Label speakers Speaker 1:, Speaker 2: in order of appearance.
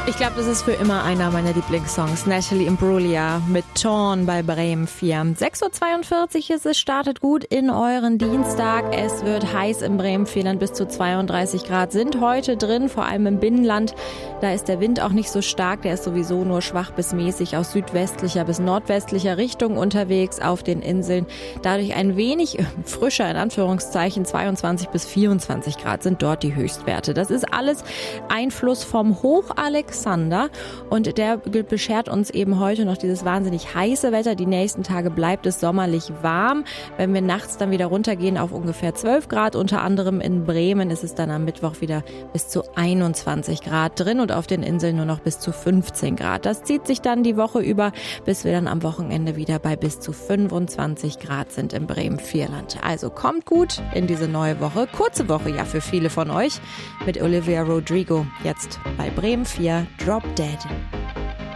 Speaker 1: Ich glaube, das ist für immer einer meiner Lieblingssongs. Natalie Imbruglia mit Torn bei Bremen 4. 6.42 Uhr ist es, startet gut in euren Dienstag. Es wird heiß im Bremen 4, bis zu 32 Grad sind heute drin, vor allem im Binnenland. Da ist der Wind auch nicht so stark, der ist sowieso nur schwach bis mäßig aus südwestlicher bis nordwestlicher Richtung unterwegs auf den Inseln. Dadurch ein wenig frischer, in Anführungszeichen, 22 bis 24 Grad sind dort die Höchstwerte. Das ist alles Einfluss vom Hoch Alexander und der beschert uns eben heute noch dieses wahnsinnig heiße Wetter. Die nächsten Tage bleibt es sommerlich warm. Wenn wir nachts dann wieder runtergehen auf ungefähr 12 Grad, unter anderem in Bremen ist es dann am Mittwoch wieder bis zu 21 Grad drin und auf den Inseln nur noch bis zu 15 Grad. Das zieht sich dann die Woche über, bis wir dann am Wochenende wieder bei bis zu 25 Grad sind im Bremen-Vierland. Also kommt gut in diese neue Woche. Kurze Woche ja für viele von euch mit Olivia Rodrigo. Jetzt bei Bremen 4 Drop Dead.